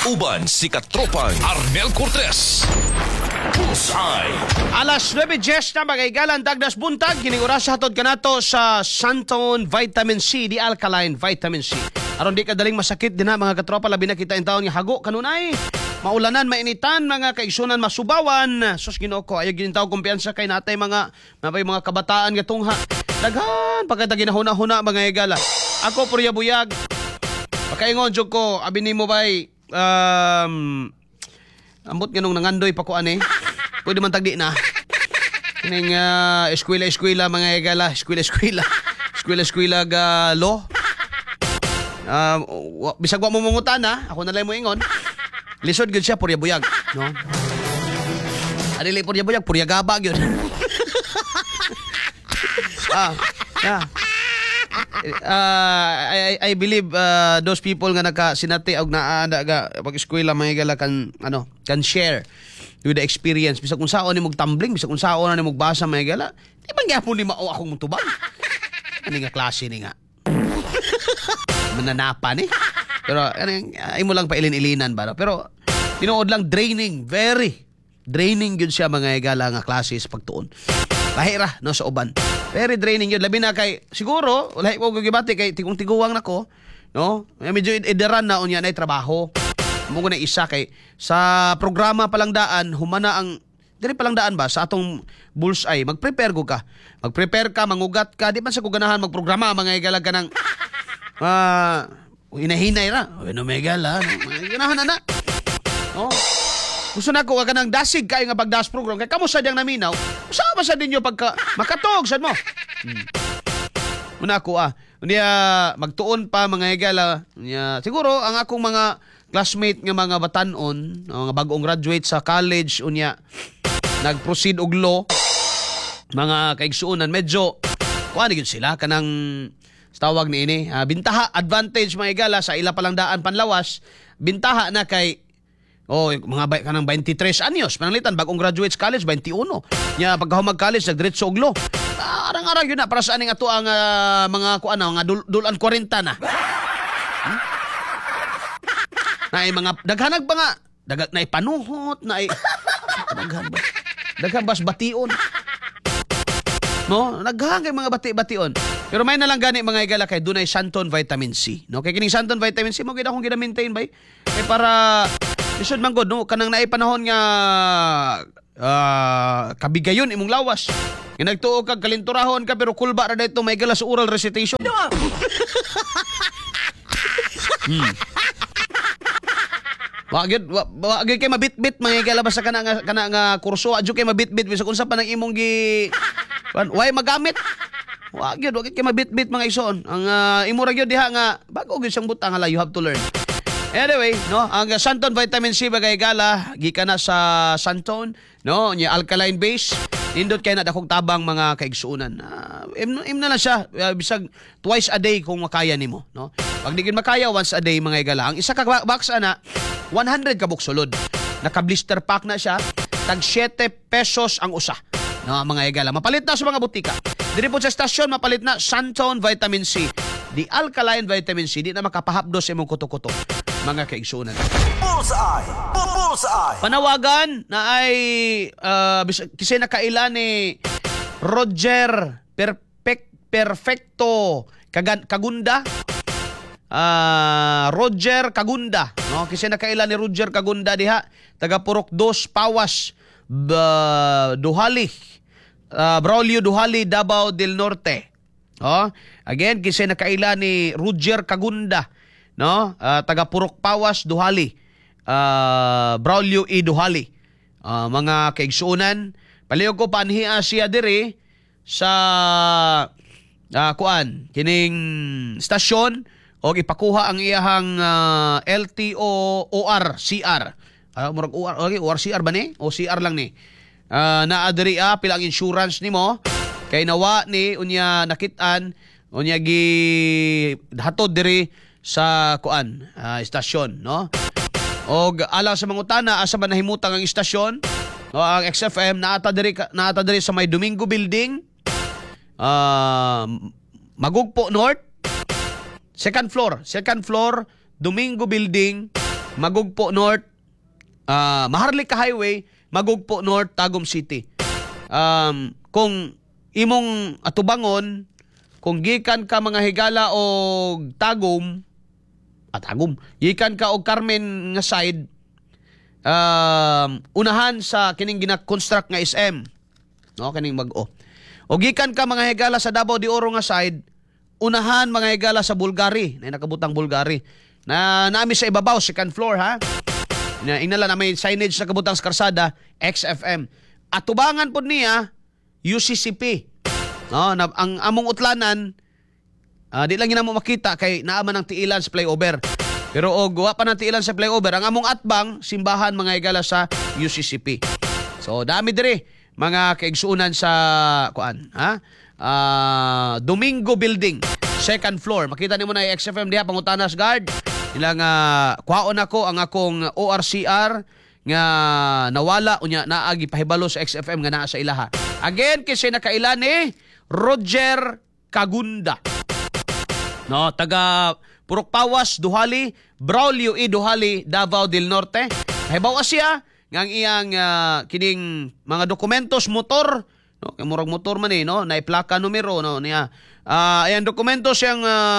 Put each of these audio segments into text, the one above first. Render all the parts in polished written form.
Uban si Katropang Arnel Cortez. Bullseye. Alas 9:10 na magaigalan tagdas buntag kining oras hatod kanato sa Santon Vitamin C, di alkaline vitamin C. Aron di kadaling masakit din ha mga katropa, labi na kita in taon nga hago kanunay. Maulanan, mainitan, mga kaigsunan, masubawan. Sus Ginoo ko, ayaw ginintaw kumpiyansa kay natay mga kabataan nga tungha. Daghan pagkata ginahuna-huna mga igala. Ako purya buyag. Pakaingon jud ko, abi nimo bay ambot nganong nangandoy pa ko ani. Pwede man tagdi na. Kining eskwela mga igala, eskwela ga law. Bisag wa mo mungutan ha, ako na lang mo ingon. Lisod gud siya purya buyag, no? Adili purya buyag, purya gaba gyud. I believe those people nga nakasinati og naada ga pag-eskwela mga igala kan share with the experience. Bisag kung saon ni mog tumbling, bisag kung saon ni mog basa mga igala, di man gyapon ni mao akong mutubag. Ani nga klase ni nga. Mananapa ni. Pero ay mo lang pailin-ilinan ba? Pero tinuod lang draining, very draining yun siya mga igala nga klase sa pagtuon. Lahira no sa uban. Very draining yun. Labi na kay siguro wala ko gigibati kay tigong-tiguwang nako, no? Medyo idaran na unya nay trabaho. Mo na isa kay sa programa palang daan humana ang diri palang daan ba sa atong bullseye. Mag-prepare ko ka. Mag-prepare ka, mangugat ka, di man sa kuganahan magprograma mga igala ka ng hinahinay ra. Ano megala, ganahan na. No? Gusto na ko ka nang dasig kay nga pagdas program kay kamo sa diyang naminaw. Usa ba sa dinyo pagka makatog sad mo? Muna ako unya magtuon pa mga igala. Unya siguro ang akong mga classmate nga mga batanon, mga bagong graduate sa college unya nag-proceed og law, mga kaigsuonan medyo kuan gyud sila kanang tawag ni ini bintaha advantage mga igala sa ila palang daan panlawas, bintaha na kay mga kanang 23 anyos pananglitan bagong graduates college 21 nya pagkahumag college nagdiretso og law. Arang-arang yun na para sa aning ato ang mga kuan nga dulan 40 na. Naay mga daghanag pa nga na ipanuhot na daghan bas bation. No, naghangay mga bati-bation. Pero may na lang gani mga igala kay dunay Santon Vitamin C. No, kay kining Santon Vitamin C mo gid akong gina-maintain bay. Kay para isod man gud no kanang naay panahon nga kabigayon imong lawas. Nga nagtuo kag kalinturahon ka pero kulba ra dayto may igala sa oral recitation. Wagid kay mabitbit mga igala basta kana nga kurso adyo kay mabitbit bisag unsa pa nang imong gi way magamit. Wagid kay mabitbit mga ison. Ang imo ra gyud diha nga bago gyud siyang butang hala you have to learn. Anyway, no, ang Santon Vitamin C bagay gala gikan na sa Santon, no, nya alkaline base. Nindot kay na dakong tabang mga kaigsuonan. Im na lang siya bisag twice a day kung makaya nimo, no. Pag di gid makaya once a day mga igala. Ang isa ka box ana 100 ka buksulod. Naka-blister pack na siya. Tag 7 pesos ang usa. No, mga igala. Mapalit na sa mga butika. Diri po sa estasyon mapalit na Santon Vitamin C. Di alkaline vitamin C di na makapahapdos sa imong kuto-kuto. Mga kaigsuonan. Bullseye. Panawagan na ay kisay nakaila ni Roger Perfecto Kagunda. Roger Kagunda, no? Kasi nakaila ni Roger Kagunda diha, taga Purok 2 Pawas, Duhali, Braulio Duhali, Davao del Norte. Again, kasi nakaila ni Roger Kagunda, no? Taga Purok Pawas, Duhali, Braulio Duhali. Mga kaigsuonan, palihog ko panhiya siya diri sa kining stasyon o ipakuha ang iyahang LTO-OR CR. Murag OR, okay, OR CR ba ni? O CR lang ni. Naadiri pilang insurance nimo kay nawa ni unya nakitaan unya gi hatod diri sa istasyon, no? Og alang sa mangutana asa man nahimutang ang istasyon, no, ang XFM naata diri sa may Domingo Building, Magugpo North, second floor, Domingo Building, Magugpo North, Maharlika Highway, Magugpo North, Tagum City. Kung imong atubangon, kung gikan ka mga higala o Tagum, gikan ka og Carmen nga side, unahan sa kining gina-construct nga SM. No, kining bag-o. O gikan ka mga higala sa Davao de Oro nga side, unahan mga higala sa Bulgari, na nakabutang Bulgari. Na naami sa ibabaw, second floor ha. Inala na may signage sa kabutang sa karsada, XFM. Atubangan pod niya UCCP. No, ang among utlanan, di lang ginamo makita kay naaman ng tiilan sa flyover. Pero wa pa ng tiilan sa flyover, ang among atbang simbahan mga higala sa UCCP. So dami diri mga kaigsuunan sa kuan, ha? Domingo Building, second floor. Makita nimo na yung XFM diha pangutanas guard. Ilang kuhaon ako ang akong ORCR nga nawala unya naagi pahibalo sa XFM nga naa sa ilaha. Again kasi nakailan ni Roger Kagunda. No, taga Purok Pawas, Duhali, Braulio Duhali, Davao del Norte. Pahibaw siya nga ang iyang kining mga dokumentos motor, no, kay murag motor man no, na plaka numero no niya. Ayan dokumento siyang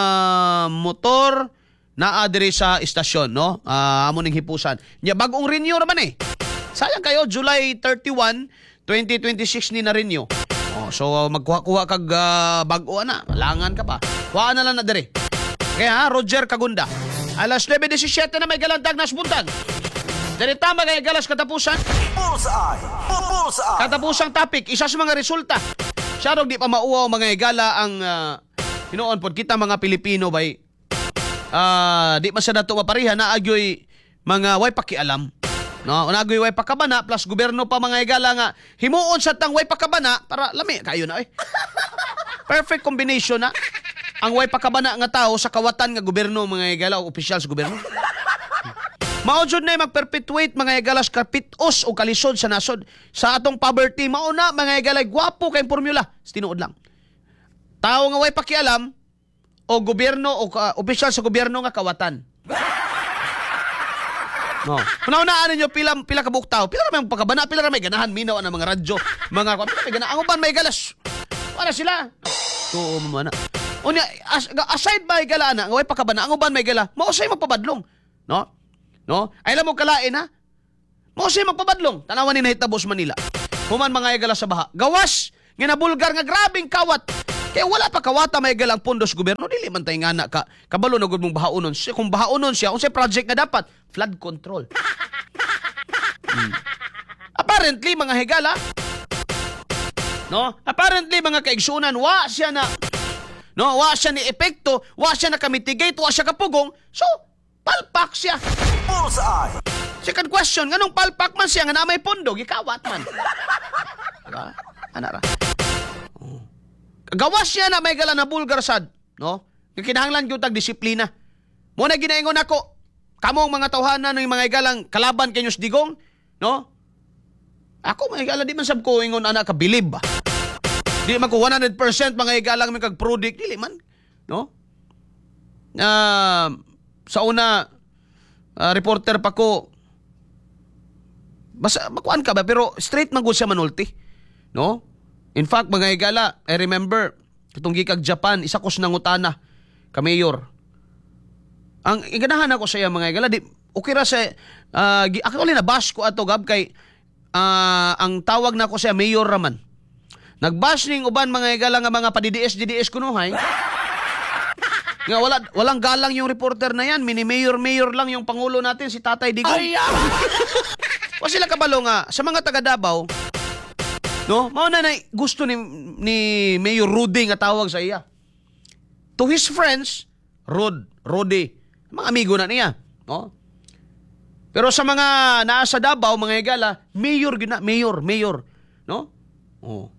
motor naa diri sa istasyon, no? Amo ning hipusan. Nya bag-ong renew ra man Sayang kayo July 31, 2026 ni na renew. So magkuha-kuha kag bag-o na, langan ka pa. Kuha na lang na diri. Kaya Roger Kagunda. Alas 9:17 na may galantag nas buntag. Diri tama kay galas katapusan. Bullseye. Katapusang topic, isa sa mga resulta. Syarog di pa mauwaw mga higala ang hinoon pod kita mga Pilipino bay. Di man sa dato mapariha na agyoy mga way pakialam. No, unagoy way pakabana plus gobyerno pa mga higala nga himuon sa tang way pakabana para lami kayo na Perfect combination na ang way pakabana nga tao sa kawatan nga gobyerno mga higala o opisyal sa gobyerno. Mao jud na mag-perpetuate mga higalas kapitos o kalisod sa nasod sa atong poverty. Mao na mga higalay gwapo kay formula. Tinuod lang. Tao nga way pakialam o gobyerno o opisyal sa gobyerno nga kawatan. No. Una-unaan ninyo pila ka buktaw, pila ra may pagkabana, pila ra may ganahan minaw ang mga radyo, mga pila may ganahan. Ang uban may galas. Wala sila. Tuo mo na. Unya aside ba higala na, nga way pakabana, ang uban may gala. Mao say magpabadlong. No? No? Ay alam mo kalain ha? Mao say magpabadlong. Tanawan ni nahitabos Manila. Human mga higala sa baha. Gawas nga nabulgar nga grabing kawat. Kaya wala pa kawata may galang pundos gobyerno, dili man tay nga na ka kabalo na gud mong bahaunon. Kung bahaunon siya, unsay project nga dapat? Flood control. Apparently mga higala, no? Apparently mga kaigsunan, wa siya ni epekto, wa siya na kamitigate, wa siya kapugong. So, palpak siya. Bullseye. Second question, nganong palpak man siya nga na may pondo, gikawat man. Diba? Ana ra. Gawas siya na may gala na bulgar sad, no? Kinahanglan gyud tag disiplina. Mo na ginaingon ako, kamong mga tawhanan ng mga galang kalaban kanyos digong, no? Ako mga gala di man sab ko ingon ana ka bilib ba. Di man ko 100% mga igalang may kag product dili man, no? Sa una reporter pa ko basta makuan ka ba pero straight man gud siya manulti, no? In fact, mga higala, I remember, katong gikag Japan, isa ko sinangutana, ka mayor. Ang iganahan ako sa iya, mga higala, okay ra sa, actually nabash ko ato, Gab, kay, ang tawag na ko siya, mayor raman. Nagbash ning uban, mga higala, nga mga padidies kunuhay. Nga, walang galang yung reporter na yan, mini-mayor lang yung pangulo natin, si Tatay Digong. O sila kabalo nga, sa mga taga Davao, no? Mao na gusto ni Mayor Rudy nga tawag sa iya. To his friends, Rudy, mga amigo na niya, no? Pero sa mga nasa Davao, mga higala, mayor, no? Oh.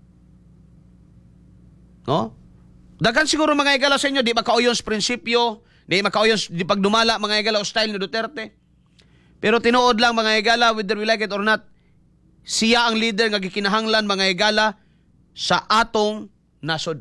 No? Dagan siguro mga higala sa inyo, di makauyon sa prinsipyo, di makauyon di pagdumala mga higala o style ni Duterte. Pero tinuod lang mga higala, whether we like it or not, siya ang leader nga gikinahanglan mga higala sa atong nasod.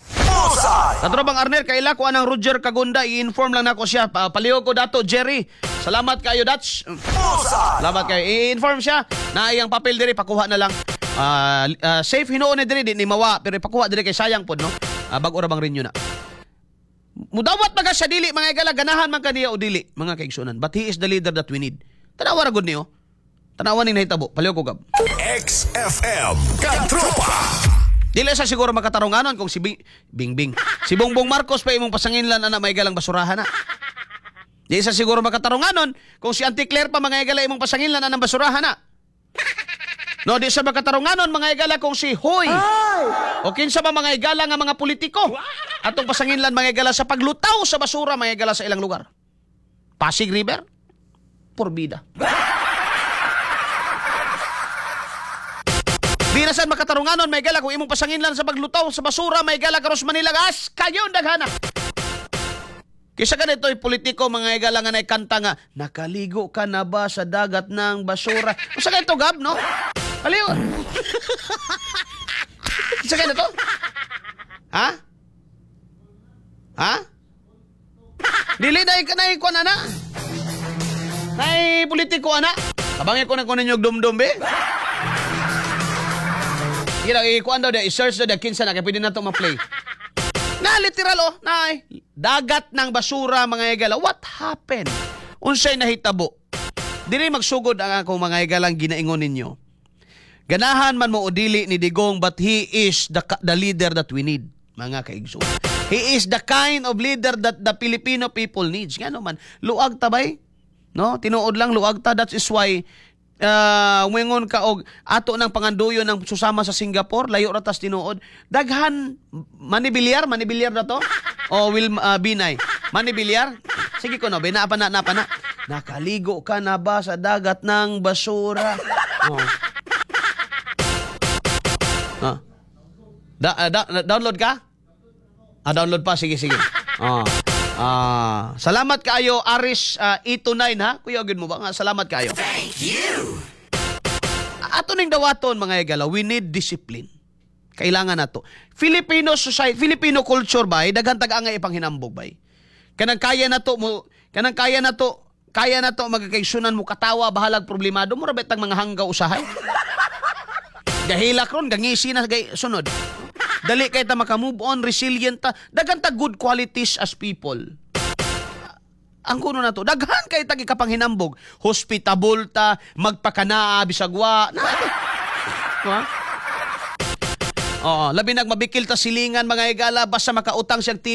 Katro bang Arnel, kaila ko anang Roger Kagunda, i-inform lang nako siya. Palihog ko dato, Jerry. Salamat kayo, Dutch. Bullseye. Salamat kayo. I-inform siya na iyang papel diri pakuha na lang. Safe hinuon ni diri di ni mawa pero ipakuha diri kay sayang pod no. Bag-o ra bang rinyo na. Mudawat maga siya dili mga igala ganahan man kaniya o dili mga kaigsunan. But he is the leader that we need. Tanawa ra gud niyo. Tanawa ning nahitabo. Paliw ko gab. XFM Katropa. Dili sa siguro makatarunganon kung si Bingbing. Si Bongbong Marcos pa imong pasanginlan ana may galang basurahan na. Dili sa siguro makatarunganon kung si Auntie Claire pa mga igala imong pasanginlan ana basurahan na. No, di sa makatarunganon mga igala kung si Hoy. O kinsa ba mga igala nga mga politiko? Atong pasanginlan mga igala sa paglutaw sa basura mga igala sa ilang lugar. Pasig River, Porbida. Di na saan makatarunganon mga igala kung imong pasanginlan sa paglutaw sa basura mga igala karos Manila gas kayo daghana. Kisa ganito yung politiko mga igala nga naikanta nga nakaligo ka na ba sa dagat ng basura? O sa ganito gab no? Paliw. Kisa ganito? Ha? Ha? Dili na ikuan ana. Nay politiko ana. Abangin ko na kunin yung dumdum be. Kira ikuan daw i-search daw kinsa na kay pwede na to ma-play. Na literal nay dagat ng basura mga igala. What happened? Unsay nahitabo? Dili magsugod ang akong mga igalang ginaingon ninyo. Ganahan man mo o dili ni Digong but he is the leader that we need, mga kaigsoon. He is the kind of leader that the Filipino people needs. Ngano man, luag ta bay? No, tinuod lang luag ta. That is why umingon ka og ato ng panganduyo ng susama sa Singapore, layo ra tas tinuod. Daghan manibilyar na to? O will binay. Manibilyar? Sige ko no, napa na. Nakaligo ka na ba sa dagat ng basura? Oh. Download ka? Download pa. Sige. Salamat kayo, Aris E29 ha? Kuya, agad mo ba? Salamat kayo. Thank you. Ato ning dawaton mga igala, we need discipline. Kailangan nato. Filipino society, Filipino culture ba? Daghan tag-angay ipang hinambog ba? Kanang kaya na to magkakaisunan mo katawa bahalag problemado mo rabet ang mga hanggaw usahay. Gahilak ron, gangisi na sunod. Dali kay ta maka-move on, resilient ta. Daghan ta good qualities as people. Ang kuno na to, daghan kay ta gikapang hinambog. Hospitable ta, magpakanaa, bisagwa. Ha? Labi nagmabikil ta silingan mga igala basta makautang siyang